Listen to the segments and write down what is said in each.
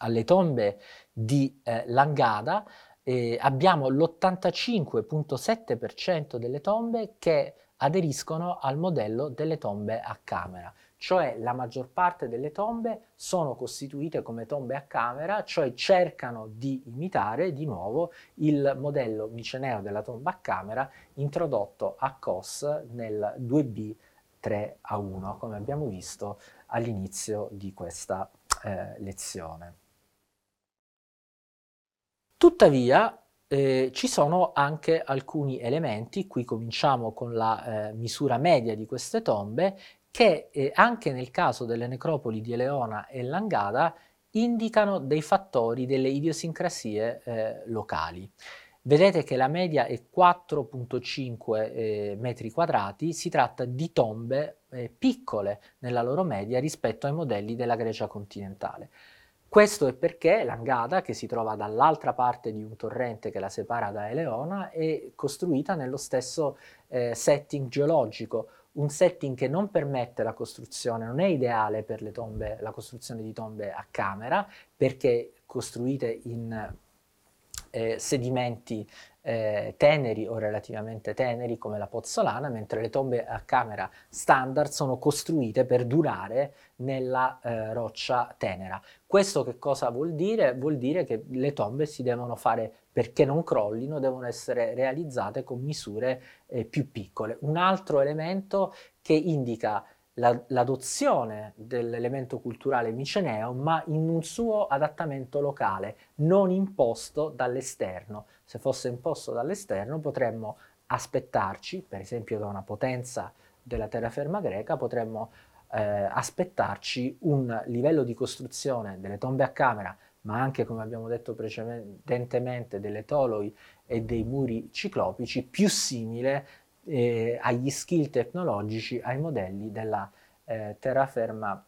alle tombe di Langada, abbiamo l'85,7% delle tombe che aderiscono al modello delle tombe a camera, cioè la maggior parte delle tombe sono costituite come tombe a camera, cioè cercano di imitare di nuovo il modello miceneo della tomba a camera introdotto a COS nel 2B 3-1, come abbiamo visto all'inizio di questa lezione. Tuttavia, ci sono anche alcuni elementi, qui cominciamo con la misura media di queste tombe, che anche nel caso delle necropoli di Eleona e Langada indicano dei fattori, delle idiosincrasie locali. Vedete che la media è 4,5 metri quadrati, si tratta di tombe piccole nella loro media rispetto ai modelli della Grecia continentale. Questo è perché Langada, che si trova dall'altra parte di un torrente che la separa da Eleona, è costruita nello stesso setting geologico, un setting che non permette la costruzione, non è ideale per le tombe, la costruzione di tombe a camera, perché costruite in sedimenti teneri o relativamente teneri come la pozzolana, mentre le tombe a camera standard sono costruite per durare nella roccia tenera. Questo che cosa vuol dire? Vuol dire che le tombe si devono fare, perché non crollino, devono essere realizzate con misure più piccole. Un altro elemento che indica l'adozione dell'elemento culturale miceneo, ma in un suo adattamento locale, non imposto dall'esterno. Se fosse imposto dall'esterno potremmo aspettarci, per esempio da una potenza della terraferma greca, potremmo aspettarci un livello di costruzione delle tombe a camera, ma anche, come abbiamo detto precedentemente, delle toloi e dei muri ciclopici più simile agli skill tecnologici, ai modelli della terraferma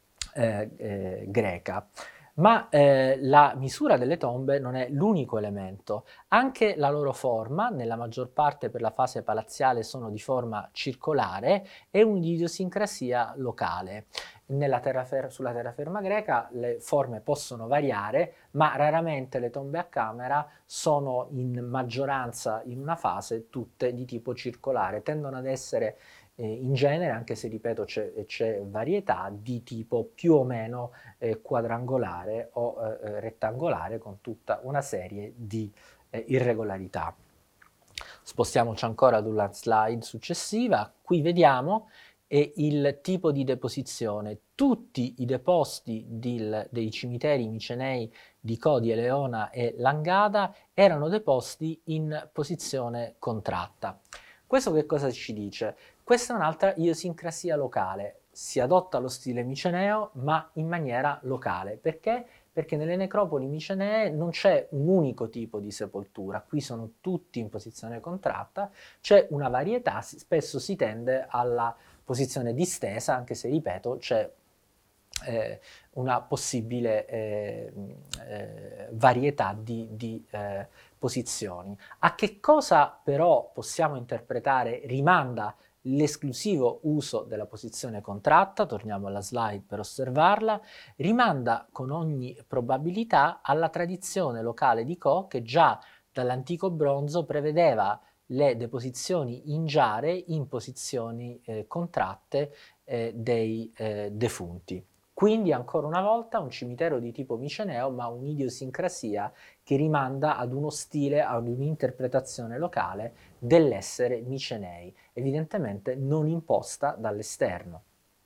greca. Ma la misura delle tombe non è l'unico elemento, anche la loro forma, nella maggior parte per la fase palaziale sono di forma circolare, è un'idiosincrasia locale. Sulla terraferma greca le forme possono variare, ma raramente le tombe a camera sono in maggioranza in una fase tutte di tipo circolare, tendono ad essere in genere, anche se ripeto c'è varietà, di tipo più o meno quadrangolare o rettangolare, con tutta una serie di irregolarità. Spostiamoci ancora ad una slide successiva. Qui vediamo il tipo di deposizione. Tutti i depositi dei cimiteri micenei di Codi, Eleona e Langada erano deposti in posizione contratta. Questo che cosa ci dice? Questa è un'altra idiosincrasia locale. Si adotta lo stile miceneo, ma in maniera locale. Perché? Perché nelle necropoli micenee non c'è un unico tipo di sepoltura, qui sono tutti in posizione contratta, c'è una varietà, spesso si tende alla posizione distesa, anche se, ripeto, c'è una possibile varietà di posizioni. A che cosa però possiamo interpretare rimanda l'esclusivo uso della posizione contratta? Torniamo alla slide per osservarla. Rimanda con ogni probabilità alla tradizione locale di Co, che già dall'antico bronzo prevedeva le deposizioni in giare in posizioni contratte dei defunti. Quindi ancora una volta un cimitero di tipo miceneo, ma un'idiosincrasia che rimanda ad uno stile, ad un'interpretazione locale dell'essere micenei, evidentemente non imposta dall'esterno.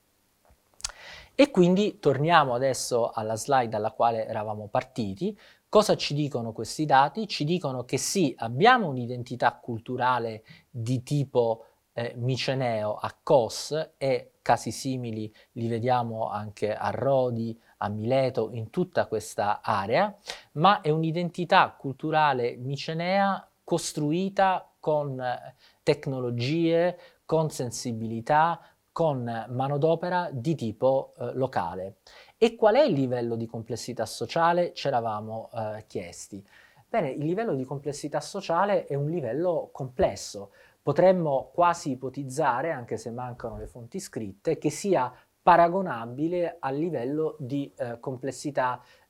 E quindi torniamo adesso alla slide dalla quale eravamo partiti. Cosa ci dicono questi dati? Ci dicono che sì, abbiamo un'identità culturale di tipo miceneo a Kos, e casi simili li vediamo anche a Rodi, a Mileto, in tutta questa area, ma è un'identità culturale micenea costruita con tecnologie, con sensibilità, con manodopera di tipo locale. E qual è il livello di complessità sociale? Ce l'avamo chiesti. Bene, il livello di complessità sociale è un livello complesso. Potremmo quasi ipotizzare, anche se mancano le fonti scritte, che sia paragonabile al livello di complessità